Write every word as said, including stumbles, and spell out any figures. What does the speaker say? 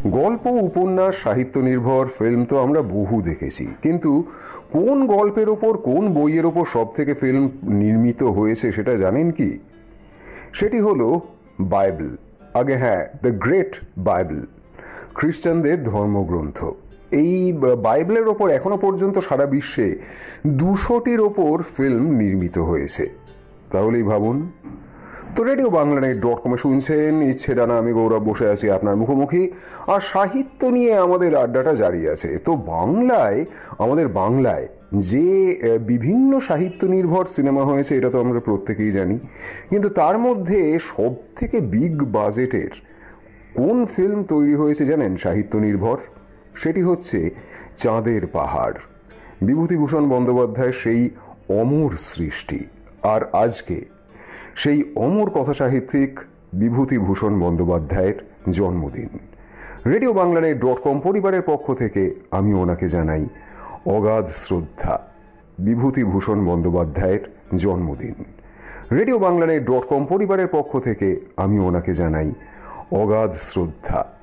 গল্প, উপন্যাস, সাহিত্য নির্ভর ফিল্ম তো আমরা বহু দেখেছি, কিন্তু কোন গল্পের ওপর, কোন বইয়ের ওপর সব থেকে ফিল্ম নির্মিত হয়েছে সেটা জানেন কি? সেটি হলো বাইবেল। আগে হ্যাঁ, দ্য গ্রেট বাইবেল, খ্রিস্টানদের ধর্মগ্রন্থ। এই বাইবেলের ওপর এখনো পর্যন্ত সারা বিশ্বে দুশোটির ওপর ফিল্ম নির্মিত হয়েছে। তাহলেই ভাবুন। তো রেডিও বাংলা নেট ডট কমে শুনছেন ইচ্ছে ডানা, আমি গৌরব বসে আছি আপনার মুখোমুখি, আর সাহিত্য নিয়ে আমাদের আড্ডাটা জারি আছে। তো বাংলায়, আমাদের বাংলায় যে বিভিন্ন সাহিত্য নির্ভর সিনেমা হয়েছে এটা তো আমরা প্রত্যেকেই জানি, কিন্তু তার মধ্যে সব থেকে বিগ বাজেটের কোন ফিল্ম তৈরি হয়েছে জানেন সাহিত্য নির্ভর? সেটি হচ্ছে চাঁদের পাহাড়, বিভূতিভূষণ বন্দ্যোপাধ্যায়ের সেই অমর সৃষ্টি। আর আজকে সেই অমর কথা সাহিত্যিক বিভূতিভূষণ বন্দ্যোপাধ্যায়ের জন্মদিন। Radio Bangla net dot com পরিবারের পক্ষ থেকে আমি ওনাকে জানাই অগাধ শ্রদ্ধা। বিভূতিভূষণ বন্দ্যোপাধ্যায়ের জন্মদিন। Radio Bangla net dot com পরিবারের পক্ষ থেকে আমি ওনাকে জানাই অগাধ শ্রদ্ধা।